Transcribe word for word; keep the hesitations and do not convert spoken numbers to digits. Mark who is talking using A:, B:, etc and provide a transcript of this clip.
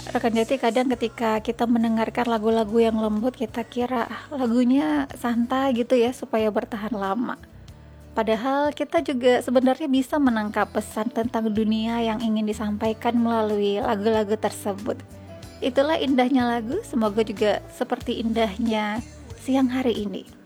A: Rekan Jati, kadang ketika kita mendengarkan lagu-lagu yang lembut, kita kira "Ah, lagunya santai gitu ya supaya bertahan lama. Padahal kita juga sebenarnya bisa menangkap pesan tentang dunia yang ingin disampaikan melalui lagu-lagu tersebut. Itulah indahnya lagu, semoga juga seperti indahnya siang hari ini.